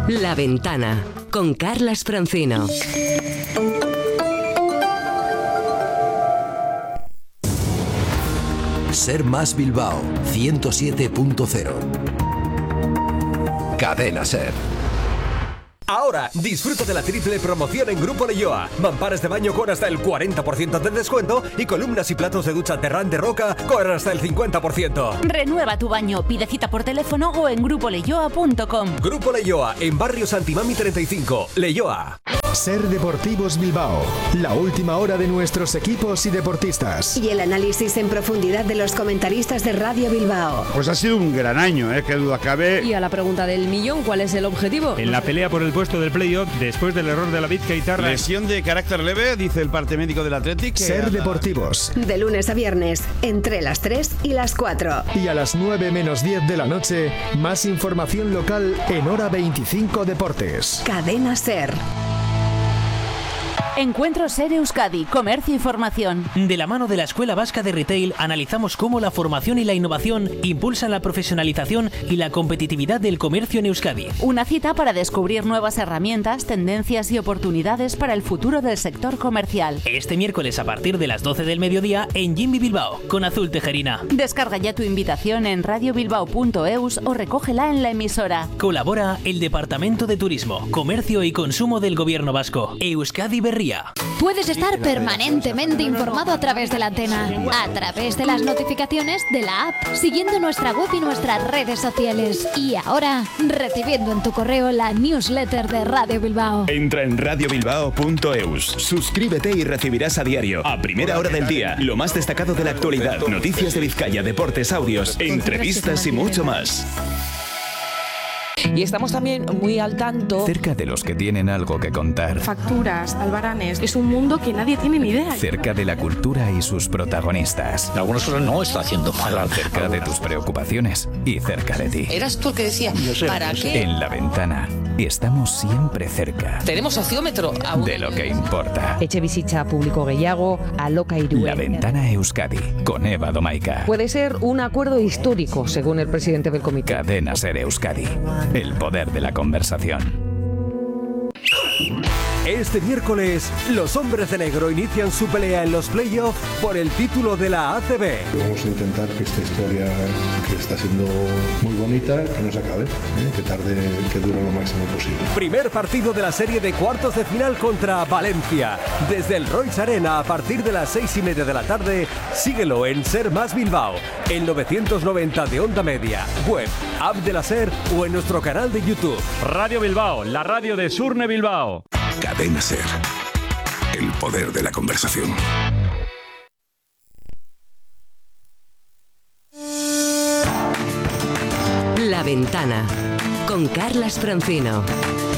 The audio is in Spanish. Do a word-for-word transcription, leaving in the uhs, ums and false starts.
La Ventana, con Carlas Francino. Ser Más Bilbao, ciento siete punto cero. Cadena Ser. Ahora, disfruta de la triple promoción en Grupo Leioa. Mamparas de baño con hasta el cuarenta por ciento de descuento y columnas y platos de ducha Terrán de Roca con hasta el cincuenta por ciento. Renueva tu baño, pide cita por teléfono o en grupo leioa punto com. Grupo Leioa, en Barrio Santimami treinta y cinco, Leioa. Ser Deportivos Bilbao, la última hora de nuestros equipos y deportistas. Y el análisis en profundidad de los comentaristas de Radio Bilbao. Pues ha sido un gran año, ¿eh? Que duda cabe. Y a la pregunta del millón, ¿cuál es el objetivo? En la pelea por el puesto del playoff, después del error de la Vizcaitarra. Lesión de carácter leve, dice el parte médico del Athletic. Ser la... Deportivos. De lunes a viernes, entre las tres y las cuatro. Y a las nueve menos diez de la noche, más información local en Hora veinticinco Deportes. Cadena Ser. Encuentro Ser Euskadi, comercio y formación. De la mano de la Escuela Vasca de Retail analizamos cómo la formación y la innovación impulsan la profesionalización y la competitividad del comercio en Euskadi. Una cita para descubrir nuevas herramientas, tendencias y oportunidades para el futuro del sector comercial. Este miércoles a partir de las doce del mediodía en Jimmy Bilbao, con Azul Tejerina. Descarga ya tu invitación en radio bilbao punto eus o recógela en la emisora. Colabora el Departamento de Turismo, Comercio y Consumo del Gobierno Vasco. Euskadi Berria. Puedes estar permanentemente informado a través de la antena, a través de las notificaciones de la app, siguiendo nuestra web y nuestras redes sociales. Y ahora, recibiendo en tu correo la newsletter de Radio Bilbao. Entra en radio bilbao punto eus, suscríbete y recibirás a diario, a primera hora del día, lo más destacado de la actualidad, noticias de Vizcaya, deportes, audios, entrevistas y mucho más. Y estamos también muy al tanto. Cerca de los que tienen algo que contar. Facturas, albaranes, es un mundo que nadie tiene ni idea. Cerca de la cultura y sus protagonistas. Algunas cosas no está haciendo mal. Cerca de tus preocupaciones y cerca de ti. Eras tú el que decía, ¿para qué? En La Ventana estamos siempre cerca. Tenemos sociómetro. Aún de lo que importa. Etxebizitza publiko gehiago, alokairu. La Ventana Euskadi, con Eva Domaica. Puede ser un acuerdo histórico, según el presidente del comité. Cadena Ser Euskadi. El poder de la conversación. Este miércoles, los hombres de negro inician su pelea en los playoffs por el título de la A C B. Vamos a intentar que esta historia, que está siendo muy bonita, que no se acabe, ¿eh? que tarde, que dure lo máximo posible. Primer partido de la serie de cuartos de final contra Valencia. Desde el Royce Arena a partir de las seis y media de la tarde, síguelo en Ser Más Bilbao, en novecientos noventa de Onda Media, web, app de la Ser o en nuestro canal de YouTube. Radio Bilbao, la radio de Surne Bilbao. Cadena Ser. El poder de la conversación. La Ventana, con Carlas Francino.